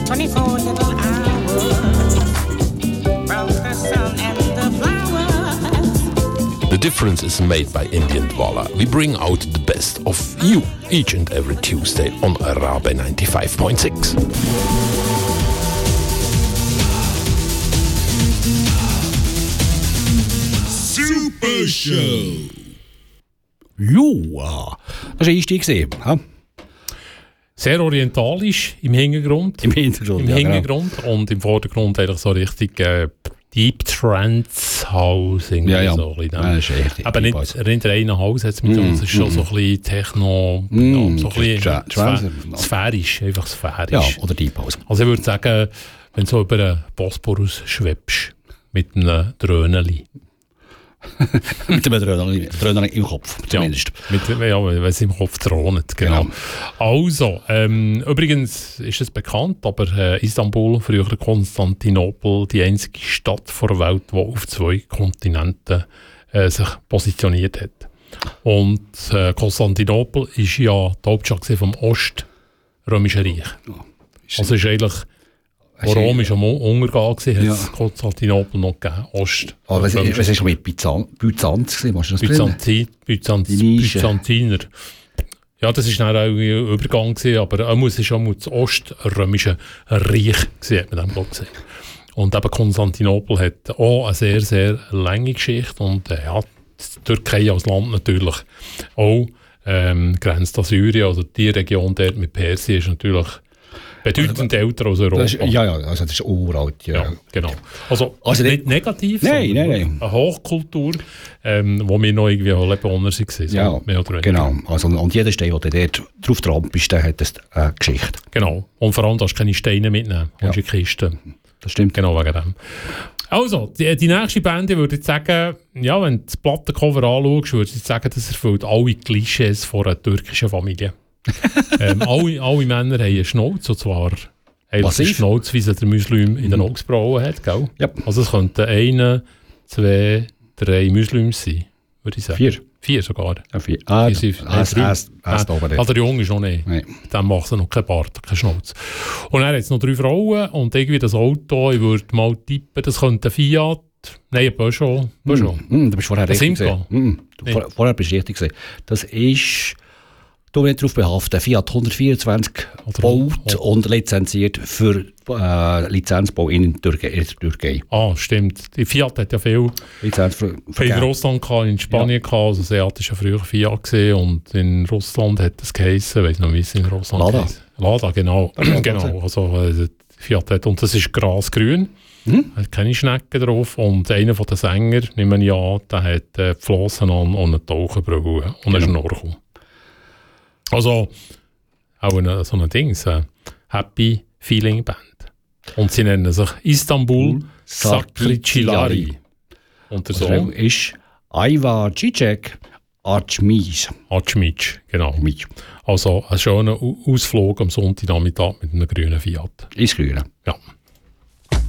24 little hours from the sun and the flowers. The difference is made by Indian Dwala. We bring out the best of you each and every Tuesday on Rabe 95.6. Super Show! Ja, das war ein Einstieg. Ja? Sehr orientalisch im Hintergrund. Im Hintergrund, ja, Hintergrund genau. Und im Vordergrund eigentlich so richtig Deep Trance House. Ja. So Das ist echt aber nicht rein Haus, es ist schon so ein bisschen Techno, so ein bisschen sphärisch, einfach sphärisch. Ja, oder Deep House. Also ich würde sagen, wenn du so über den Bosporus schwebst, mit einem Dröhneli. Mit dem Dröhner im Kopf, zumindest. Ja, wenn es im Kopf drohnt, genau. Also, übrigens ist es bekannt, aber Istanbul, früher Konstantinopel, die einzige Stadt der Welt, die auf 2 Kontinenten sich positioniert hat. Und Konstantinopel war ja die Hauptstadt vom Oströmischen Reich. Also ist eigentlich... Wo Rom ist am Untergang, hat es Konstantinopel noch gegeben. Aber was ist mit Byzanz? Byzantiner. Ja, das war dann auch ein Übergang, aber es war schon das Oströmische Reich, hat man dem gesagt. Und eben Konstantinopel hat auch eine sehr, sehr lange Geschichte. Und die Türkei als Land natürlich auch grenzt an Syrien. Also die Region dort mit Persien ist natürlich bedeutend älter als Europa. Also das ist uralt. Ja, genau. Also nicht negativ, nein. Eine Hochkultur, wo wir noch irgendwie Lebensonner waren. Ja, genau. Also, und jeder Stein, der dort drauf trampelt, der hat eine Geschichte. Genau. Und vor allem darfst du keine Steine mitnehmen. Und die Kiste. Das stimmt. Genau wegen dem. Also, die nächste Band, würde ich sagen, ja, wenn du das Plattencover anschaust, würde ich sagen, das erfüllt alle Klischees von einer türkischen Familie. Alle Männer haben einen Schnauz, und zwar einen Schnauz, wie sie der Muslim in den Augsbrauen hat. Gell? Ja. Also es könnten 1, 2, 3 Muslims sein, würde ich sagen. 4 sogar. Ja, 4. Der Junge ist noch nicht. Dann macht er noch keinen Bart, keinen Schnauz. Und dann hat es noch 3 Frauen und irgendwie das Auto, ich würde mal tippen, das könnte ein Fiat, nein, ein Peugeot. Du bist vorher richtig gesehen. Vorher bist du richtig gesehen. Das ist... Du nicht darauf behaften, Fiat 124 gebaut und lizenziert für Lizenzbau in der Türkei. Ah, stimmt. Die Fiat hat ja viel in Russland gehabt, in Spanien gehabt. Also Seat ist ja früher Fiat gesehen und in Russland hat es geheißen, ich weiss noch, wie es in Russland heisst. Lada, genau. Genau. Also Fiat hat, und das ist grasgrün. Hat keine Schnecken drauf. Und einer von den Sänger, nehme ich an, der hat Flossen an und eine Taucherbrille und einen Schnorchel. Also, auch so ein Ding, so eine Happy Feeling Band. Und sie nennen sich Istanbul Sakriçileri. Und der Song ist Ayva Cicek Açmic, genau. Also ein schöner Ausflug am Sonntagnachmittag mit einem grünen Fiat. Ist grün. Ja.